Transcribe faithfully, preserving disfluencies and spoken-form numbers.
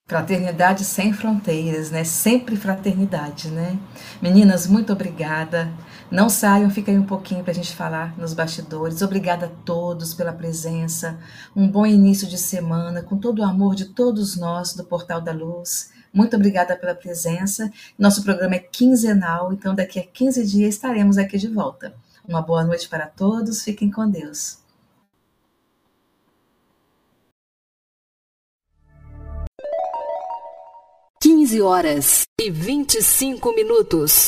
Fraternidade sem fronteiras, né? Sempre fraternidade, né? Meninas, muito obrigada. Não saiam, fiquem aí um pouquinho para a gente falar nos bastidores. Obrigada a todos pela presença. Um bom início de semana, com todo o amor de todos nós do Portal da Luz. Muito obrigada pela presença. Nosso programa é quinzenal, então daqui a quinze dias estaremos aqui de volta. Uma boa noite para todos, fiquem com Deus. quinze horas e vinte e cinco minutos.